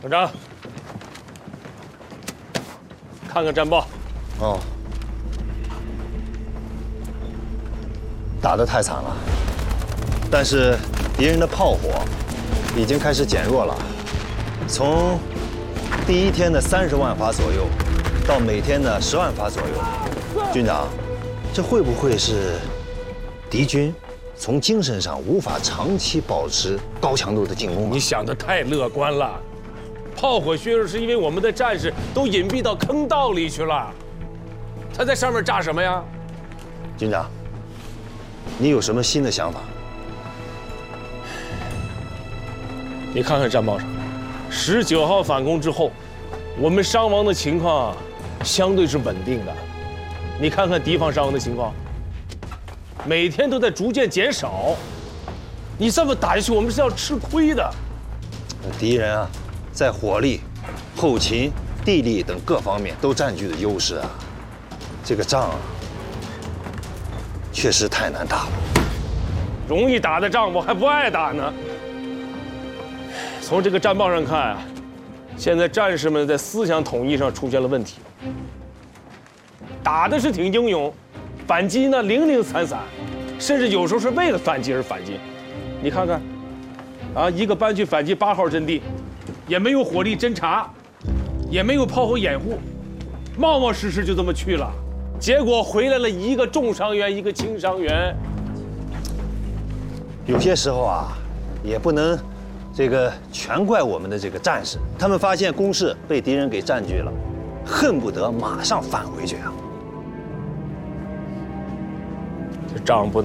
团长，看看战报。 哦，打得太惨了，但是敌人的炮火已经开始减弱了，从第一天的30万发左右，到每天的10万发左右。军长，这会不会是敌军从精神上无法长期保持高强度的进攻？ 你想得太乐观了，炮火削弱是因为我们的战士都隐蔽到坑道里去了，他在上面炸什么呀？ 军长，你有什么新的想法？ 你看看战报上，19号反攻之后，我们伤亡的情况相对是稳定的。你看看敌方伤亡的情况，每天都在逐渐减少。你这么打下去，我们是要吃亏的。 敌人啊，在火力、后勤、地利等各方面都占据了优势啊。这个仗啊，确实太难打了。 容易打的仗我还不爱打呢。从这个战报上看啊，现在战士们在思想统一上出现了问题，打的是挺英勇，反击呢零零散散，甚至有时候是为了反击而反击。你看看，啊，一个班去反击8号阵地，也没有火力侦察，也没有炮火掩护，冒冒失失就这么去了，结果回来了一个重伤员，一个轻伤员。 有些时候啊，也不能全怪我们的这个战士，他们发现攻势被敌人给占据了，恨不得马上返回去啊。 这仗不